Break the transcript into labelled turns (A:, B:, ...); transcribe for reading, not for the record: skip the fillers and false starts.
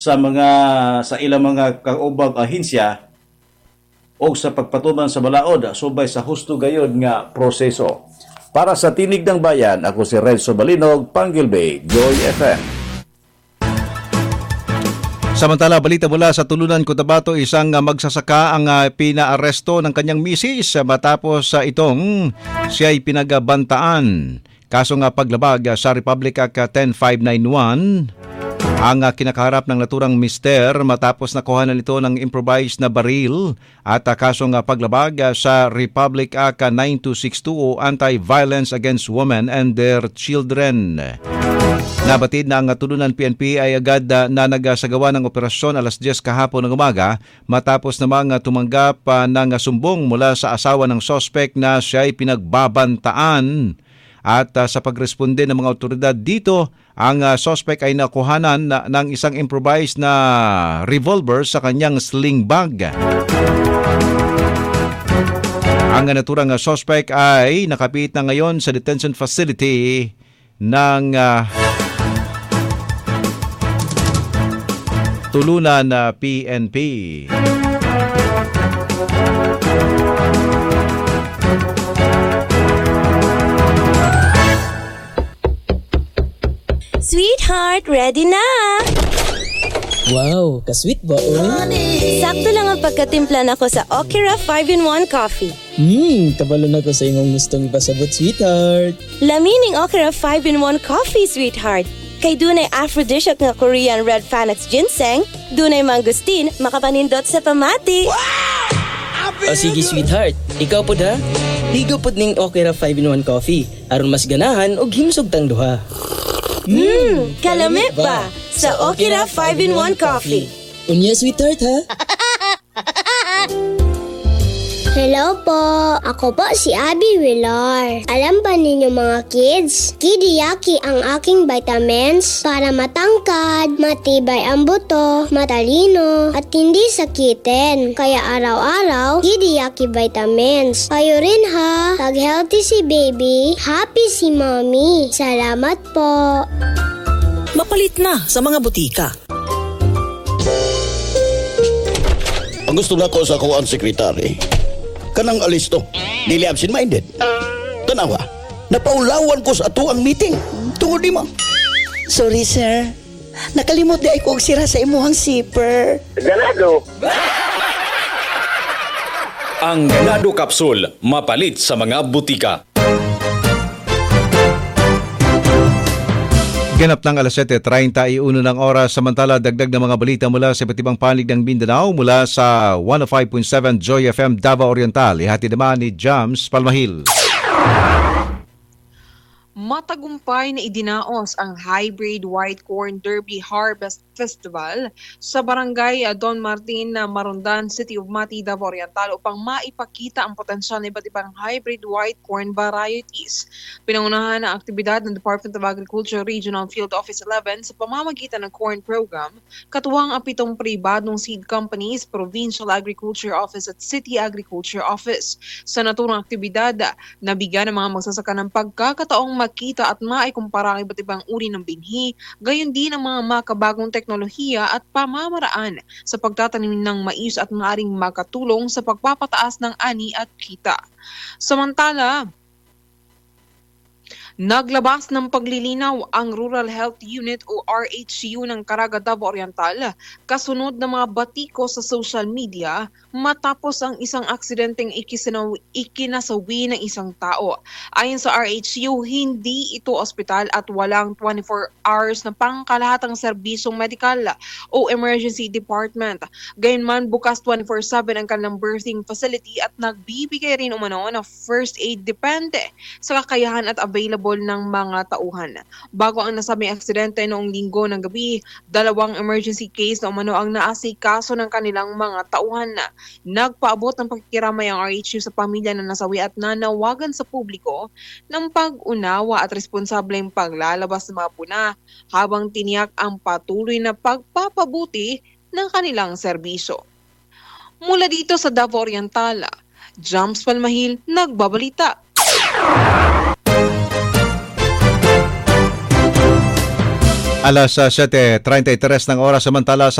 A: sa ilang mga kaubang ahensya o sa pagpatuman sa balaod subay sa husto gayod nga proseso. Para sa Tinig ng Bayan, ako si Renzo Balinog, Panguil Bay, Joy FM.
B: Samantala, balita mula sa Tulunan, Cotabato, isang magsasaka ang pinaaresto ng kanyang misis matapos itong siya'y pinagabantaan. Kaso nga paglabag sa Republic Act 10591, ang kinakaharap ng naturang mister matapos nakuha na nito ng improvised na baril at kaso nga paglabag sa Republic Act 9262 o Anti-Violence Against Women and Their Children. Nabatid na ang Tulunan PNP ay agad na nagsagawa ng operasyon alas 10 kahapon ng umaga matapos namang tumanggap ng sumbong mula sa asawa ng suspect na siya ay pinagbabantaan. At sa pagresponde ng mga otoridad dito, ang suspect ay nakuhanan ng isang improvised na revolver sa kanyang sling bag. Ang naturang suspect ay nakapit na ngayon sa detention facility ng Tulunan PNP.
C: Sweetheart, ready na!
D: Wow, ka-sweet ba, oy?
C: Sakto lang ang pagkatimpla nako sa Okra 5-in-1 Coffee.
D: Kabalo na ko sa imong gustong ipasabot, sweetheart.
C: Lamining Okra 5-in-1 Coffee, sweetheart. Kay dunay aphrodisiac nga Korean Red Phoenix Ginseng, dunay mangustin, makapanindot sa pamati.
D: O sige, sweetheart. Ikaw po da? Ligo po ning Okra 5-in-1 Coffee. Aron mas ganahan o himsog tang duha.
C: Kalamit ba sa Okra 5-in-1 Coffee?
D: Unya, sweetheart, ha?
E: Hello po, ako po si Abby Villar. Alam ba ninyo mga kids, Kidiyaki ang aking vitamins para matangkad, matibay ang buto, matalino, at hindi sakitin. Kaya araw-araw, Kidiyaki vitamins. Kayo rin ha, pag healthy si baby, happy si mommy. Salamat po.
F: Mapalit na sa mga butika.
G: Ang gusto na ko sa kuwaan sekretary, kanang alisto, dili absent-minded. Tanawa, napaulawan ko sa atuang meeting. Tungod di mo.
F: Sorry, sir. Nakalimot di ay kong sira sa imuhang zipper.
H: Ganado.
I: Ang Ganado Capsule, mapalit sa mga butika.
B: Ganap ng alas 7:31 ng oras, samantala dagdag ng mga balita mula sa iba't ibang panig ng Mindanao mula sa 105.7 Joy FM Davao Oriental. Ihatid naman ni Jams Palmahil.
J: Matagumpay na idinaos ang Hybrid White Corn Derby Harvest Festival sa Barangay Don Martin, Marondan, City of Mati, Davao Oriental upang maipakita ang potensyal ng iba't ibang hybrid white corn varieties. Pinangunahan ang aktibidad ng Department of Agriculture Regional Field Office 11 sa pamamagitan ng corn program, katuwang ang 7 pribadong seed companies, Provincial Agriculture Office at City Agriculture Office. Sa naturang aktibidad, nabigyan ng mga magsasaka ng pagkakataong makita at maikumpara ang iba't ibang uri ng binhi, gayon din ang mga makabagong teknolohiya at pamamaraan sa pagtatanim ng mais at maaaring makatulong sa pagpapataas ng ani at kita. Samantala, naglabas ng paglilinaw ang Rural Health Unit o RHU ng Caraga, Davao Oriental kasunod ng mga batiko sa social media matapos ang isang aksidenteng ikinasawi ng isang tao. Ayon sa RHU, hindi ito ospital at walang 24 hours na pangkalahatang serbisyong medikal o emergency department. Gayunman, bukas 24/7 ang kanilang birthing facility at nagbibigay rin umano ng first aid depende sa kakayahan at available ng mga tauhan. Bago ang nasabing aksidente noong linggo ng gabi, 2 emergency case na umano ang naasikaso ng kanilang mga tauhan. Nagpaabot ng pakikiramay ang RHU sa pamilya na nasawi at nanawagan sa publiko ng pag-unawa at responsableng paglalabas ng mga puna habang tiniyak ang patuloy na pagpapabuti ng kanilang serbisyo. Mula dito sa Davao Oriental, Jams Palmahil, nagbabalita.
B: Alas 7:33 ng oras, samantala sa